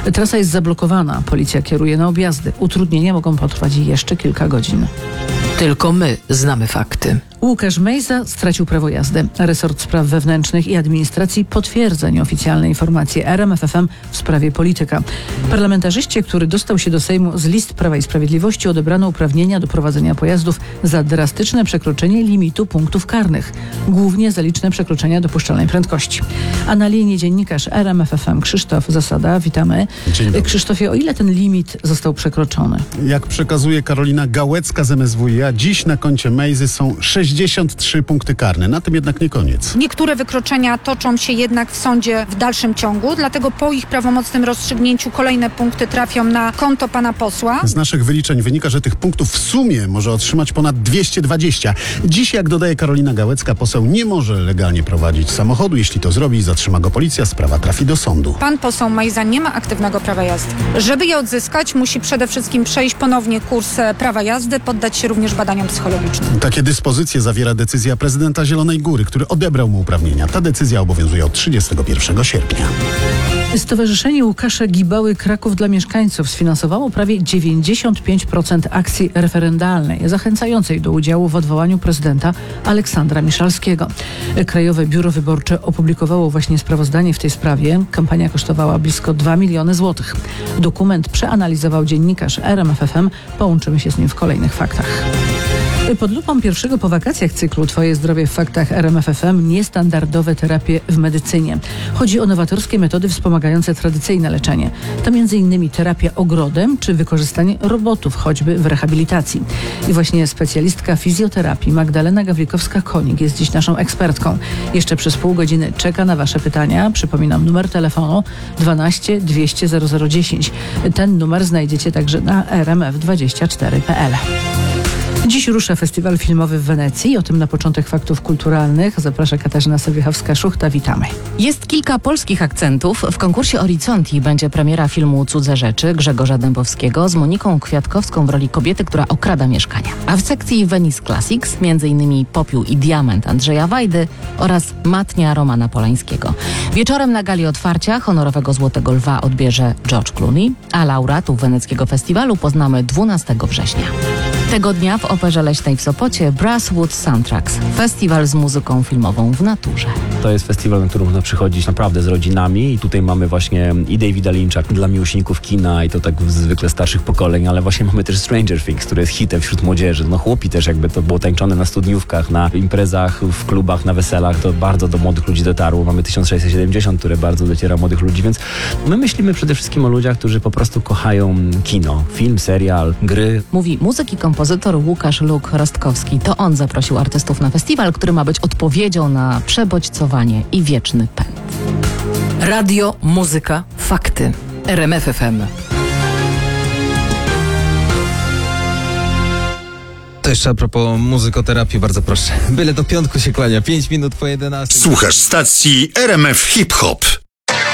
Trasa jest zablokowana, policja kieruje na objazdy. Utrudnienia mogą potrwać jeszcze kilka godzin. Tylko my znamy fakty. Łukasz Mejza stracił prawo jazdy. Resort Spraw Wewnętrznych i Administracji potwierdza nieoficjalne informacje RMFFM w sprawie polityka. Parlamentarzyście, który dostał się do Sejmu z list Prawa i Sprawiedliwości, odebrano uprawnienia do prowadzenia pojazdów za drastyczne przekroczenie limitu punktów karnych, głównie za liczne przekroczenia dopuszczalnej prędkości. A na linii dziennikarz RMFFM Krzysztof Zasada. Witamy. Dzień dobry. Krzysztofie, o ile ten limit został przekroczony? Jak przekazuje Karolina Gałecka z MSWiA, dziś na koncie Mejzy są 63 punkty karne. Na tym jednak nie koniec. Niektóre wykroczenia toczą się jednak w sądzie w dalszym ciągu, dlatego po ich prawomocnym rozstrzygnięciu kolejne punkty trafią na konto pana posła. Z naszych wyliczeń wynika, że tych punktów w sumie może otrzymać ponad 220. Dziś, jak dodaje Karolina Gałecka, poseł nie może legalnie prowadzić samochodu. Jeśli to zrobi, zatrzyma go policja, sprawa trafi do sądu. Pan poseł Mejza nie ma aktywnego prawa jazdy. Żeby je odzyskać, musi przede wszystkim przejść ponownie kurs prawa jazdy, poddać się również badaniom psychologicznym. Takie dyspozycje zawiera decyzja prezydenta Zielonej Góry, który odebrał mu uprawnienia. Ta decyzja obowiązuje od 31 sierpnia. Stowarzyszenie Łukasza Gibały Kraków dla Mieszkańców sfinansowało prawie 95% akcji referendalnej zachęcającej do udziału w odwołaniu prezydenta Aleksandra Miszalskiego. Krajowe Biuro Wyborcze opublikowało właśnie sprawozdanie w tej sprawie. Kampania kosztowała blisko 2 miliony złotych. Dokument przeanalizował dziennikarz RMFFM. Połączymy się z nim w kolejnych faktach. Pod lupą pierwszego po wakacjach cyklu Twoje zdrowie w faktach RMFFM niestandardowe terapie w medycynie. Chodzi o nowatorskie metody wspomagające tradycyjne leczenie. To m.in. terapia ogrodem czy wykorzystanie robotów, choćby w rehabilitacji. I właśnie specjalistka fizjoterapii Magdalena Gawlikowska-Konik jest dziś naszą ekspertką. Jeszcze przez pół godziny czeka na Wasze pytania. Przypominam, numer telefonu 12 200 0010. Ten numer znajdziecie także na rmf24.pl. Dziś rusza festiwal filmowy w Wenecji. O tym na początek faktów kulturalnych zaprasza Katarzyna Sobiechowska-Szuchta. Witamy. Jest kilka polskich akcentów. W konkursie Horizonti będzie premiera filmu Cudze rzeczy Grzegorza Dębowskiego z Moniką Kwiatkowską w roli kobiety, która okrada mieszkania. A w sekcji Venice Classics m.in. Popiół i diament Andrzeja Wajdy oraz Matnia Romana Polańskiego. Wieczorem na gali otwarcia honorowego Złotego Lwa odbierze George Clooney, a laureatów weneckiego festiwalu poznamy 12 września. Tego dnia w Operze Leśnej w Sopocie Brasswood Soundtracks. Festiwal z muzyką filmową w naturze. To jest festiwal, na który można przychodzić naprawdę z rodzinami i tutaj mamy właśnie i Davida Lyncha dla miłośników kina i to tak zwykle starszych pokoleń, ale właśnie mamy też Stranger Things, który jest hitem wśród młodzieży. No chłopi też jakby to było tańczone na studniówkach, na imprezach, w klubach, na weselach, to bardzo do młodych ludzi dotarło. Mamy 1670, które bardzo dociera młodych ludzi, więc my myślimy przede wszystkim o ludziach, którzy po prostu kochają kino, film, serial, gry. Mówi muzyk i kompozytor Łukasz Luk-Rostkowski. To on zaprosił artystów na festiwal, który ma być odpowiedzią na przebodźcowanie i wieczny pęd. Radio, muzyka, fakty. RMFFM. To jeszcze a propos muzykoterapii, bardzo proszę. Byle do piątku się kłania, 5 minut po 11. Słuchasz stacji RMF Hip Hop.